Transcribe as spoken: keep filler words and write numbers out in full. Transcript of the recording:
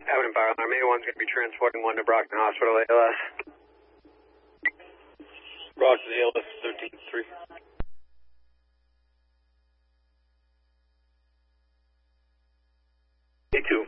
Avenue Power Alarm, A one's going to be transporting one to Brockton Hospital, A L S. Brockton, A L S thirteen three. A two.